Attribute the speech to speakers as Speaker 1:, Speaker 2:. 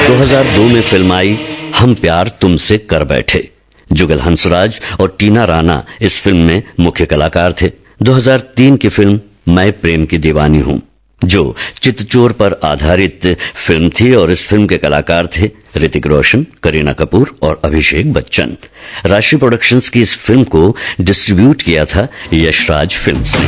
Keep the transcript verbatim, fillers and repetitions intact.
Speaker 1: दो हज़ार दो में फिल्म आई हम प्यार तुमसे कर बैठे। जुगल हंसराज और टीना राणा इस फिल्म में मुख्य कलाकार थे। दो हज़ार तीन की फिल्म मैं प्रेम की दीवानी हूं, जो चितचोर पर आधारित फिल्म थी और इस फिल्म के कलाकार थे ऋतिक रोशन, करीना कपूर और अभिषेक बच्चन। राशि प्रोडक्शंस की इस फिल्म को डिस्ट्रीब्यूट किया था यशराज फिल्म्स ने।